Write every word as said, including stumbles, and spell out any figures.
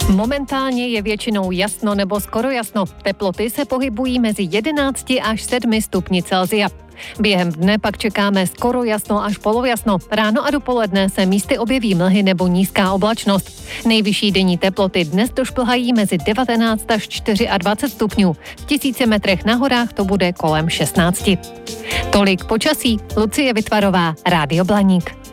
Momentálně je většinou jasno nebo skoro jasno. Teploty se pohybují mezi jedenácti až sedmi stupni Celsia. Během dne pak čekáme skoro jasno až polovjasno. Ráno a dopoledne se místy objeví mlhy nebo nízká oblačnost. Nejvyšší denní teploty dnes došplhají mezi devatenáct až dvacet čtyři stupňů. V tisíci metrech na horách to bude kolem šestnácti. Tolik počasí. Lucie Vytvarová, Rádio Blaník.